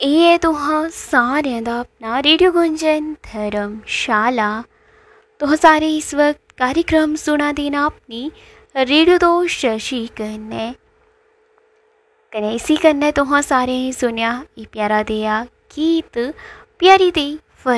ਇਹ ਤੁਹਾਂ ਸਾਰਿਆਂ ਦਾ अपना रेडियो गुंजन धर्मशाला। तुह सारे इस वक्त कार्यक्रम सुना देना अपनी रेडियो दोस्त शशि कन्नै इसी कन्नै तुहाँ सारे सुनिया ये प्यारा दिया गीत प्यारी दी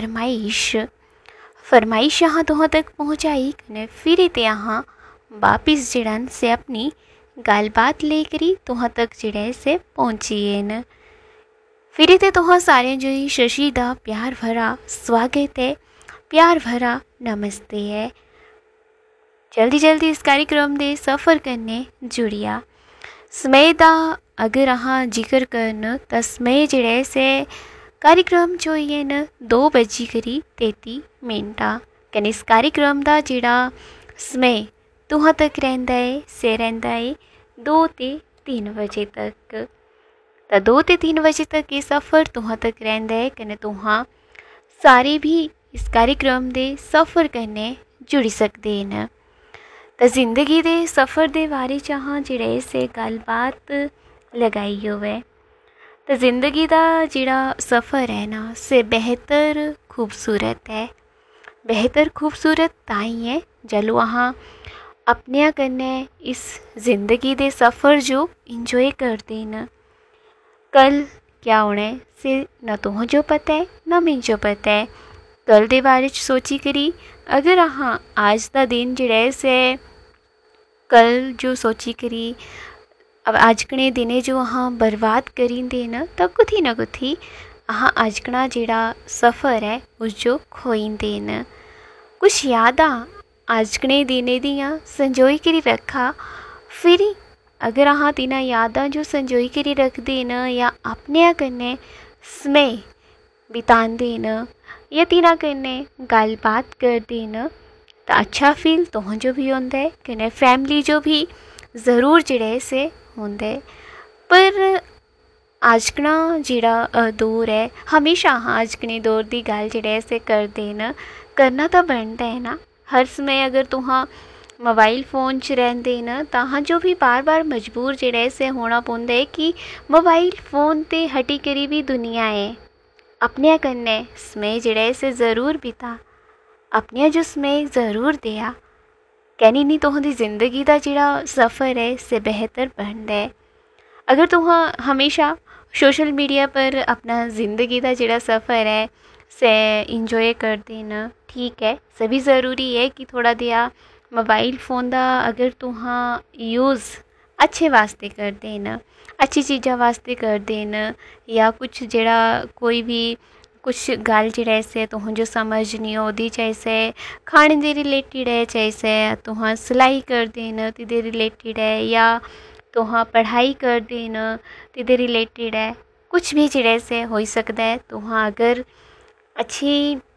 फरमाइश यहाँ तुहाँ तक पहुँचाई कन्नै फिर यहाँ वापिस जड़न से अपनी गलबात लेकर तुहाँ तक जड़े से पहुँचिए न। फिर ते तुहाँ सारे जो ही शशि दा प्यार भरा स्वागत है, प्यार भरा नमस्ते है। जल्दी जल्दी इस कार्यक्रम दे सफ़र करने जुड़िया। समय दा अगर अहाँ जिक्र करन तो समय जड़े से कार्यक्रम जो है न 2:33 कने इस कार्यक्रम दा जड़ा समय तुहाँ तक रहिंदा है से रहिंदा है 2 ते 3 बजे तक। तो 2 ते 3 बजे तक ये सफ़र तुहाँ तक रहिंदा है कने तुहाँ सारे भी इस कार्यक्रम दे सफ़र करने जुड़ी सकते हैं। तो जिंदगी दे सफ़र दे बारे चाहाँ जिहड़े से गलबात लगाई होवे। तो जिंदगी दा जिहड़ा सफ़र है ना से बेहतर खूबसूरत है। बेहतर खूबसूरत ताई है जलो अहाँ अपने कन्नै इस जिंदगी दे सफ़र जो इंजॉय करते न। कल क्या होना है से न तुह जो पता है न मैं जो पता है। कल दे बारे सोची करी अगर अहाँ आज का दिन जड़ा से कल जो सोची करी अब आजकने दिने जो अहाँ बर्बाद करी देन तो कुथी न कुथी अहाँ आजकना जड़ा सफ़र है उस जो खोई देन। कुछ यादा आजकने दिने दियाँ संजोई करी रखा। फिर अगर अहाँ तिना यादां जो संजोई करी रख देन या अपने कन्नै समय बितान देन या तिना कन्नै गलबात कर देन तो अच्छा फील तुह जो भी होंदा है कन्नै फैमिली जो भी ज़रूर जड़े से होंदा है। पर आजकना जिहड़ा दौर है हमेशा अहाँ आजकने दौर की गल जड़े से कर देन करना तो बनता है ना। हर समय अगर तुहाँ मोबाइल फ़ोन च रहंदे न तां जो भी बार बार मजबूर जड़े से होना पौंदा है कि मोबाइल फ़ोन ते हटी करी भी दुनिया है। अपने कन्नै समय जड़े से ज़रूर बिता अपने जो समय ज़रूर दिया कहनी नहीं तुहां जिंदगी का जिहड़ा सफ़र है से बेहतर बनता है। अगर तुहां हमेशा सोशल मीडिया पर अपना ज़िंदगी का जिहड़ा सफ़र है से इंजॉय करते न ठीक है। सभी ज़रूरी है कि थोड़ा दिया मोबाइल फ़ोन का अगर तुहाँ यूज़ अच्छे वास्ते करते न अच्छी चीज़ा वास्ते करते न या कुछ जड़ा कोई भी कुछ गल जड़ा से तुहां जो समझ नहीं आती चाहे से खाने दे रिलेटेड है चाहे से तुहां सिलाई करते न तिदे रिलेटेड है या तुहां पढ़ाई करते न तिदे रिलेटेड है कुछ भी जड़े से हो सकता है। तुहां अगर अच्छी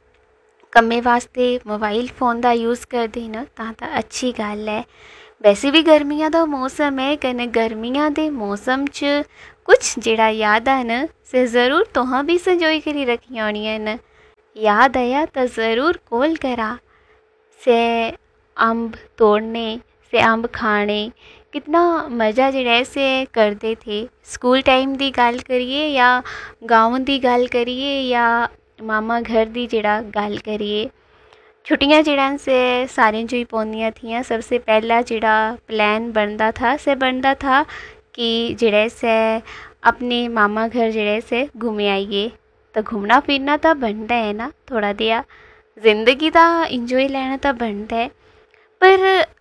कम्मे वास्ते मोबाइल फ़ोन का यूज़ करते न तां अच्छी गल है। वैसे भी गर्मियां का मौसम है कने गर्मियां दे मौसम च कुछ जड़ा याद न से ज़रूर तुहां भी संजोई करी रखियां होनियां न। याद आया तो ज़रूर कॉल करा से अम्ब तोड़ने से अम्ब खाने कितना मज़ा जड़ा से करते थे। स्कूल टाइम की गल करिए या गाँव की गल करिए या मामा घर की जड़ा गल करिए। छुट्टियां जड़ां से सारें जो ही पौंदियां थियां। सबसे पहला जड़ा प्लान बनता था कि जड़े से अपने मामा घर जड़े से घूमे आइए। तो घूमना फिरना तो बनता है ना थोड़ा दिया जिंदगी का इंजॉय लेना तो बनता है। पर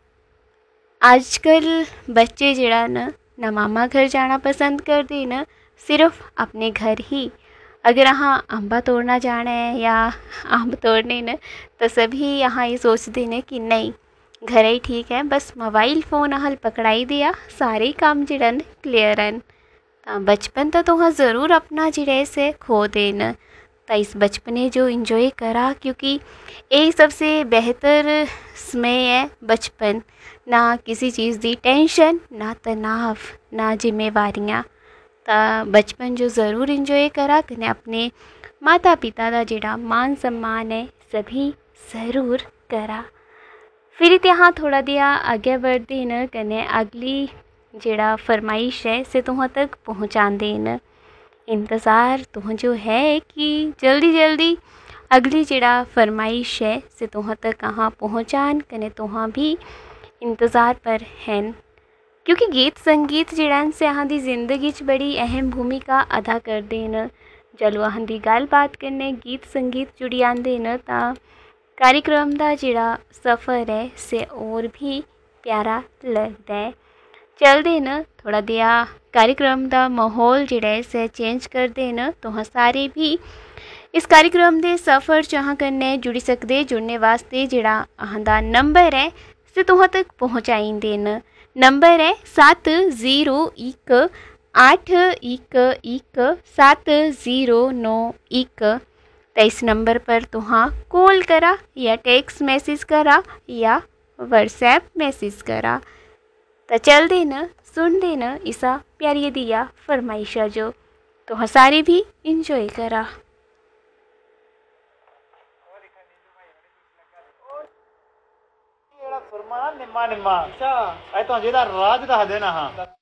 आजकल बच्चे जड़ा न मामा घर जाना पसंद करते न सिर्फ अपने घर ही। अगर अहाँ अम्बा तोड़ना जाना है या अम्ब तोड़ने न तो सभी यहाँ ये सोचते हैं कि नहीं घर ही ठीक है बस मोबाइल फ़ोन हल पकड़ाई दिया सारे ही काम जड़न क्लियर हैं। तो बचपन तो तुहां ज़रूर अपना जड़े से खो देन तो इस बचपने जो इंजॉय करा क्योंकि यही सबसे बेहतर समय है बचपन। ना किसी चीज़ की टेंशन ना तनाव ना जिम्मेवारियाँ। तो बचपन जो ज़रूर इंजॉय करा कने अपने माता पिता का जिहड़ा मान सम्मान है सभी ज़रूर करा। फिर यहाँ थोड़ा दिया आगे बढ़ते न कने अगली जिहड़ा फरमाइश है से तुहां तक पहुँचाते न। इंतज़ार तुह जो है कि जल्दी जल्दी अगली जिड़ा फरमाइश है से तुह तक कहाँ पहुँचान कने तुह भी इंतज़ार पर हैं, क्योंकि गीत संगीत जिड़ान से अहां दी जिंदगी च बड़ी अहम भूमिका अदा करदे न। चलो अहां दी गल बात करने गीत संगीत जुड़ी आंदे न तां कार्यक्रम दा जिड़ा सफ़र है से और भी प्यारा लगदा है। चलदे न थोड़ा देआ कार्यक्रम दा माहौल जिड़ा है से चेंज करदे न। तुहां सारे भी इस कार्यक्रम दे सफ़र च अहां कन्नै जुड़ी सकदे। जुड़ने वास्ते जिड़ा अहां दा नंबर है से तुहां तक पहुँचाइंदे न। नंबर है 7018117091। तो इस नंबर पर तुहां कॉल करा या टेक्स्ट मैसेज करा या व्हाट्सएप मैसेज करा। तो चल देना सुन देना इसा प्यारी दिया फरमाइशा जो तुहां सारे भी इंजॉय करा। फरमाना निम्मा निम्मा अच्छा तो जेदा राज दस देना हाँ